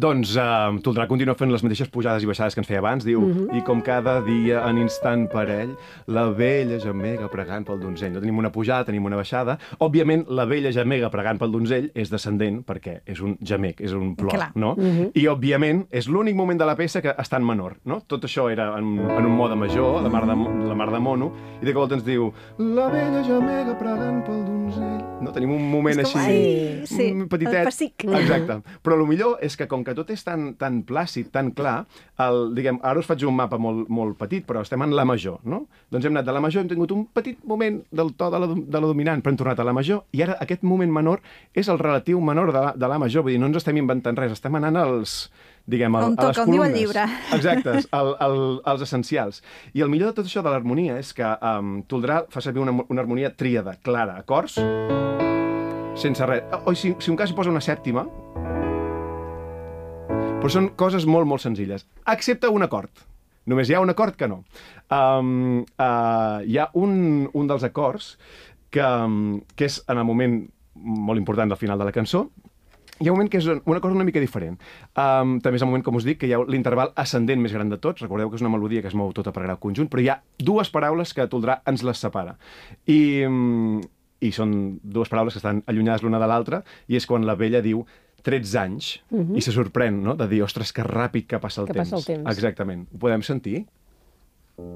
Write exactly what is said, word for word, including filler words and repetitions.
Doncs uh, Toldrà continua fent les mateixes pujades i baixades que ens feia abans. Diu, uh -huh. i com cada dia en instant per ell, la vella gemega pregant pel donzell. No tenim una pujada, tenim una baixada. Òbviament, la vella gemega pregant pel donzell és descendent perquè és un gemec, és un plor, Clar. no? Uh -huh. I, òbviament, és l'únic moment de la peça que està en menor, no? Tot això era en, en un mode major, la mar, de, la mar de mono, i de cop ens diu la vella gemega pregant pel donzell. No? Tenim un moment És com, així, ai, sí, un petitet. el pessic. Exacte. Però el millor és que, com que tot és tan, tan plàcid, tan clar, el, diguem, ara us faig un mapa molt, molt petit, però estem en la major, no? Doncs hem anat de la major, hem tingut un petit moment del to de la, de la dominant, però hem tornat a la major, i ara aquest moment menor és el relatiu menor de la, de la major, vull dir, no ens estem inventant res, estem anant als, diguem, al, on a les toca, on diu el columnes. llibre. Exacte, el, el, els essencials. I el millor de tot això de l'harmonia és que um, Toldrà fa servir una, una harmonia tríada, clara, acords, sense res. O si, si un cas hi posa una sèptima, però són coses molt, molt senzilles. Excepte un acord. Només hi ha un acord que no. Um, uh, hi ha un, un dels acords que, um, que és en el moment molt important del final de la cançó. Hi ha un moment que és un acord una mica diferent. Um, també és el moment, com us dic, que hi ha l'interval ascendent més gran de tots. Recordeu que és una melodia que es mou tota per grau conjunt, però hi ha dues paraules que Toldrà ens les separa. I... Um, i són dues paraules que estan allunyades l'una de l'altra, i és quan la vella diu tretze anys, uh -huh. i se sorprèn, no?, de dir, ostres, que ràpid que passa el que temps. passa el temps. Exactament. Ho podem sentir?